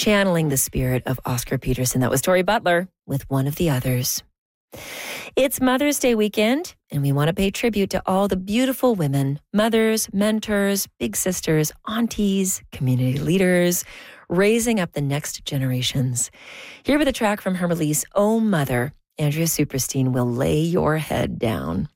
channeling the spirit of Oscar Peterson. That was Tori Butler with One of the Others. It's Mother's Day weekend, and we want to pay tribute to all the beautiful women, mothers, mentors, big sisters, aunties, community leaders, raising up the next generations. Here with a track from her release, Oh Mother, Andrea Superstein will lay your head down.